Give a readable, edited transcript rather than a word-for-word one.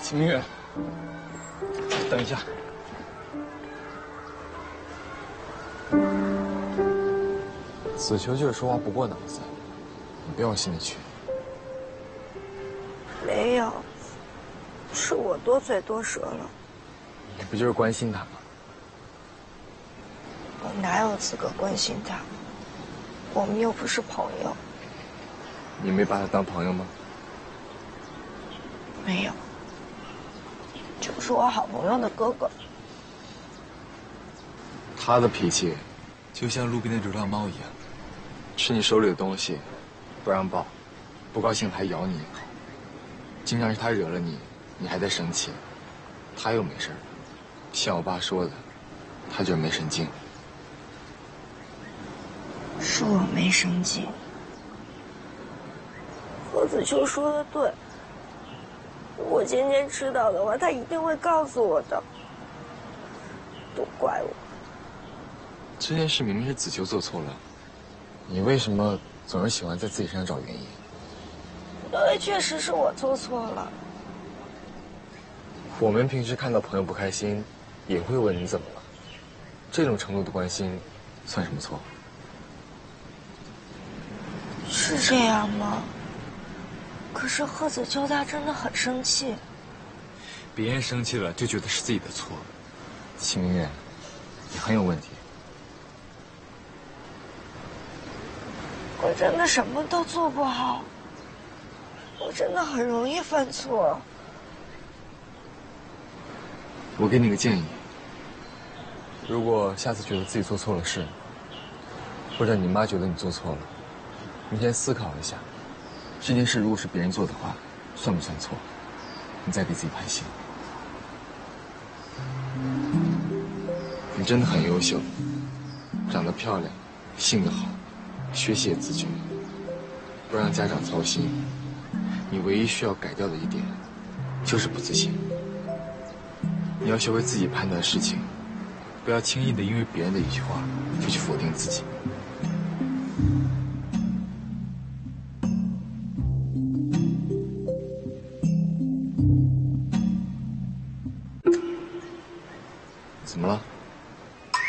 秦明月，等一下。子秋就是说话不过脑子，你不要往心里去。 没有，是我多嘴多舌了。 你不就是关心他吗？ 我哪有资格关心他？我们又不是朋友。 你没把他当朋友吗？ 没有，就是我好朋友的哥哥。 他的脾气，就像路边的流浪猫一样，吃你手里的东西，不让抱，不高兴还咬你一口。经常是他惹了你，你还在生气，他又没事儿。像我爸说的，他就是没神经。 是我没生气。何子秋说的对，我今天知道的话，他一定会告诉我的。都怪我。 这件事明明是子秋做错了，你为什么总是喜欢在自己身上找原因？ 因为确实是我做错了。 我们平时看到朋友不开心，也会问你怎么了。这种程度的关心，算什么错？ 是这样吗？可是贺子秋他真的很生气。 别人生气了就觉得是自己的错。秦明月，你很有问题。 我真的什么都做不好，我真的很容易犯错。 我给你个建议，如果下次觉得自己做错了事，或者你妈觉得你做错了，你先思考一下，这件事如果是别人做的话，算不算错？你再给自己判刑。你真的很优秀，长得漂亮，性格好，学习也自觉，不让家长操心。你唯一需要改掉的一点，就是不自信。你要学会自己判断事情，不要轻易的因为别人的一句话就去否定自己。怎么了？